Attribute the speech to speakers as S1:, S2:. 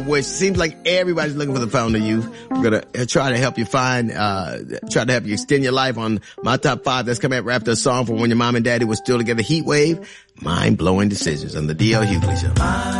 S1: Which seems like everybody's looking for the fountain of youth. We're gonna try to help you try to help you extend your life on my top 5. That's coming up after a song from when your mom and daddy was still together. Heat Wave, Mind Blowing Decisions on the D.L. Hughley Show.